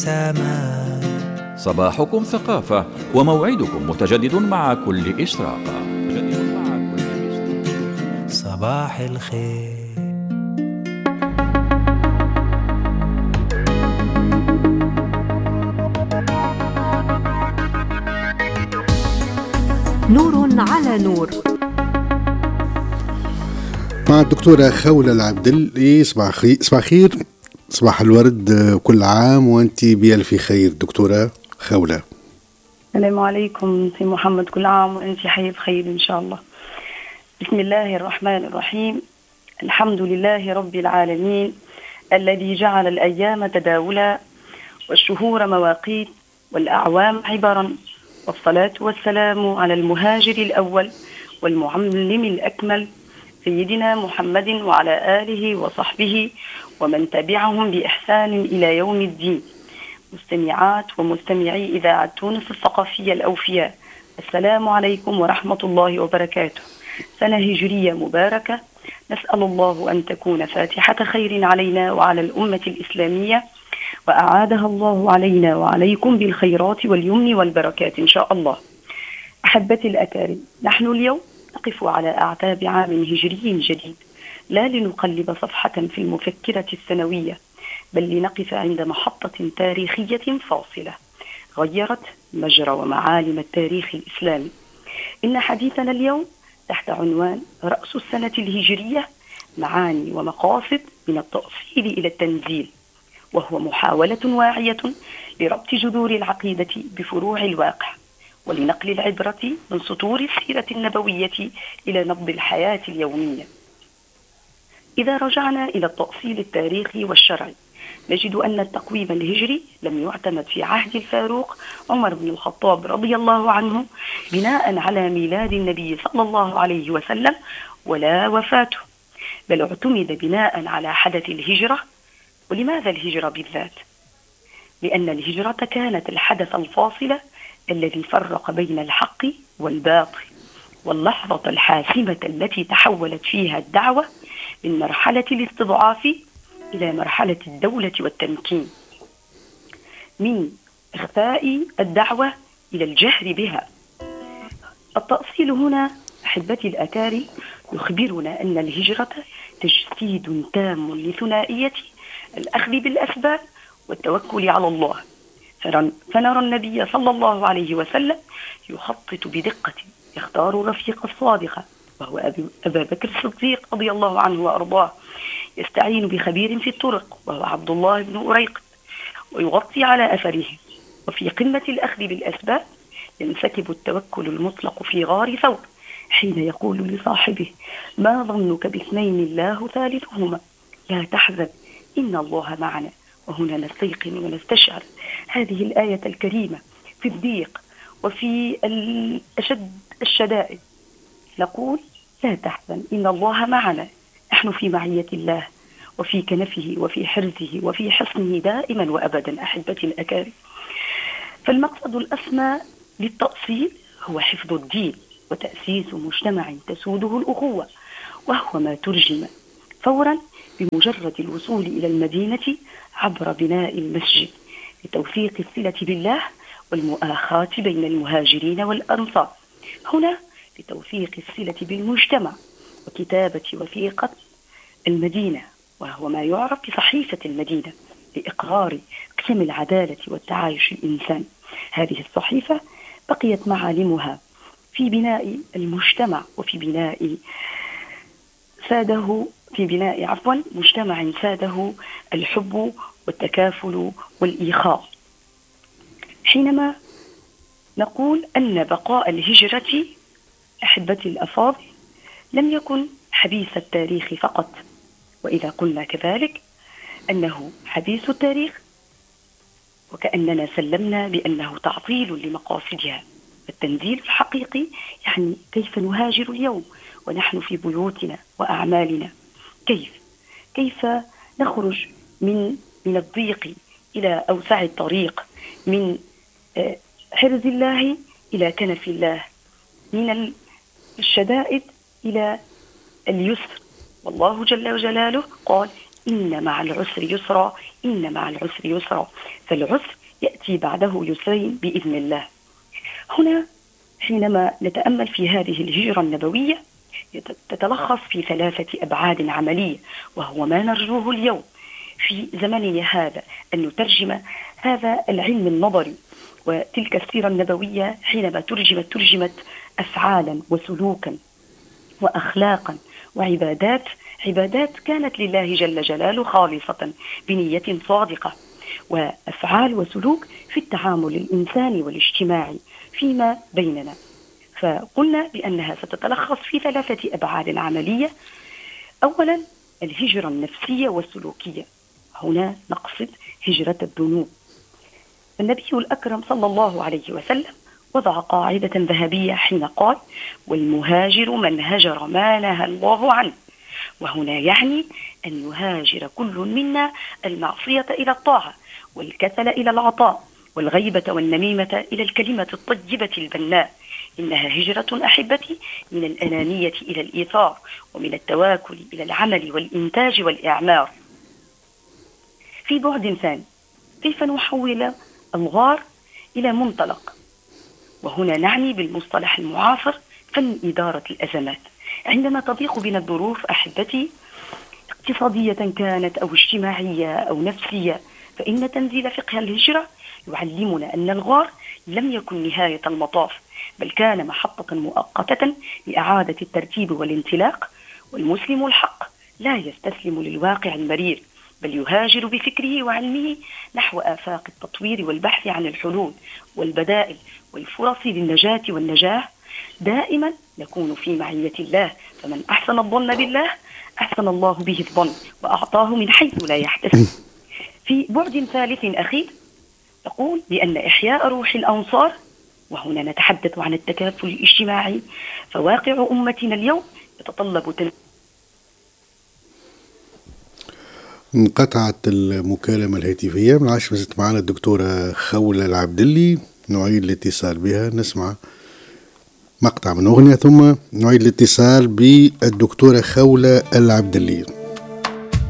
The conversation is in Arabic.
سما. صباحكم ثقافة وموعدكم متجدد مع كل إشراقة. صباح الخير. نور على نور مع الدكتورة خولة العبدل. صباح خير، صباح الورد، كل عام وانت بألف خير دكتورة خولة. السلام عليكم سي محمد، كل عام وانت حي بخير ان شاء الله. بسم الله الرحمن الرحيم. الحمد لله رب العالمين الذي جعل الأيام تداولا والشهور مواقيت والأعوام عبرا، والصلاة والسلام على المهاجر الأول والمعلم الأكمل سيدنا محمد وعلى آله وصحبه ومن تبعهم بإحسان إلى يوم الدين. مستمعات ومستمعي إذاعة تونس الثقافية الأوفياء، السلام عليكم ورحمة الله وبركاته. سنة هجرية مباركة، نسأل الله أن تكون فاتحة خير علينا وعلى الأمة الإسلامية، وأعادها الله علينا وعليكم بالخيرات واليمن والبركات إن شاء الله. أحبتي الأكارم، نحن اليوم نقف على أعتاب عام هجري جديد، لا لنقلب صفحة في المفكرة السنوية، بل لنقف عند محطة تاريخية فاصلة غيرت مجرى ومعالم التاريخ الإسلامي. إن حديثنا اليوم تحت عنوان رأس السنة الهجرية، معاني ومقاصد من التأصيل إلى التنزيل، وهو محاولة واعية لربط جذور العقيدة بفروع الواقع، ولنقل العبرة من سطور السيرة النبوية إلى نبض الحياة اليومية. إذا رجعنا إلى التأصيل التاريخي والشرعي، نجد أن التقويم الهجري لم يعتمد في عهد الفاروق عمر بن الخطاب رضي الله عنه بناء على ميلاد النبي صلى الله عليه وسلم ولا وفاته، بل اعتمد بناء على حدث الهجرة. ولماذا الهجرة بالذات؟ لأن الهجرة كانت الحدث الفاصل الذي فرق بين الحق والباطل، واللحظة الحاسمة التي تحولت فيها الدعوة من مرحلة الاستضعاف إلى مرحلة الدولة والتمكين، من إخفاء الدعوة إلى الجهر بها. التأصيل هنا أحبتي الأكارم يخبرنا أن الهجرة تجسيد تام لثنائية الأخذ بالأسباب والتوكل على الله. فنرى النبي صلى الله عليه وسلم يخطط بدقة، يختار الرفيق الصادق وهو أبا بكر الصديق رضي الله عنه وأرضاه، يستعين بخبير في الطرق وهو عبد الله بن أريقط ويغطي على أثره. وفي قمة الأخذ بالأسباب ينسكب التوكل المطلق في غار ثور، حين يقول لصاحبه: ما ظنك باثنين الله ثالثهما، لا تحزن إن الله معنا. وهنا نستيقن ونستشعر هذه الآية الكريمة في الضيق وفي أشد الشدائد، نقول: لا تحزن إن الله معنا. نحن في معية الله وفي كنفه وفي حرزه وفي حصنه دائما وأبدا. أحبتي الأكارم، فالمقصد الأسمى للتأصيل هو حفظ الدين وتأسيس مجتمع تسوده الأخوة، وهو ما ترجم فورا بمجرد الوصول إلى المدينة عبر بناء المسجد لتوثيق الصلة بالله والمؤاخاة بين المهاجرين والأنصار، هنا لتوثيق الصلة بالمجتمع وكتابة وثيقة المدينة، وهو ما يعرف بصحيفة المدينة، لإقرار قيم العدالة والتعايش الإنسان. هذه الصحيفة بقيت معالمها في بناء المجتمع وفي بناء مجتمع ساده الحب والتكافل والإخاء. حينما نقول أن بقاء الهجرة أحبتي الأفاضل لم يكن حبيس التاريخ فقط، وإذا قلنا كذلك أنه حبيس التاريخ وكأننا سلمنا بأنه تعطيل لمقاصدها. التنزيل الحقيقي يعني كيف نهاجر اليوم ونحن في بيوتنا وأعمالنا، كيف نخرج من الضيق إلى أوسع الطريق، من حرز الله إلى كنف الله، من الشدائد إلى اليسر. والله جل وجلاله قال: إن مع العسر يسرا، إن مع العسر يسرا، فالعسر يأتي بعده يسرين بإذن الله. هنا حينما نتأمل في هذه الهجرة النبوية تتلخص في 3 أبعاد عملية، وهو ما نرجوه اليوم في زمننا هذا، أن نترجم هذا العلم النظري وتلك السيرة النبوية حينما ترجمت أفعالا وسلوكا وأخلاقا وعبادات، عبادات كانت لله جل جلاله خالصة بنية صادقة، وأفعال وسلوك في التعامل الإنساني والاجتماعي فيما بيننا. فقلنا بأنها ستتلخص في 3 أبعاد عملية. أولا الهجرة النفسية والسلوكية، هنا نقصد هجرة الذنوب. النبي الأكرم صلى الله عليه وسلم وضع قاعدة ذهبية حين قال: والمهاجر من هجر ما نهى الله عنه. وهنا يعني أن يهاجر كل منا المعصية إلى الطاعة، والكسل إلى العطاء، والغيبة والنميمة إلى الكلمة الطيبة البناء. إنها هجرة أحبتي من الأنانية إلى الإيثار، ومن التواكل إلى العمل والإنتاج والإعمار. في بعد ثاني، كيف نحول الغار إلى منطلق؟ وهنا نعني بالمصطلح المعاصر فن إدارة الأزمات. عندما تضيق بنا الظروف أحبتي، اقتصادية كانت أو اجتماعية أو نفسية، فإن تنزيل فقه الهجرة يعلمنا أن الغار لم يكن نهاية المطاف، بل كان محطة مؤقتة لإعادة الترتيب والانطلاق. والمسلم الحق لا يستسلم للواقع المرير، بل يهاجر بفكره وعلمه نحو آفاق التطوير والبحث عن الحلول والبدائل والفرص للنجاة والنجاح. دائما نكون في معية الله، فمن أحسن الظن بالله أحسن الله به الظن وأعطاه من حيث لا يحتسب. في بعد ثالث أخير تقول بأن إحياء روح الأنصار، وهنا نتحدث عن التكافل الاجتماعي، فواقع أمتنا اليوم يتطلب انقطعت المكالمة الهاتفية. من عاش مازلت معنا الدكتورة خولة العبدلي، نعيد الاتصال بها، نسمع مقطع من أغنية ثم نعيد الاتصال بالدكتورة خولة العبدلي.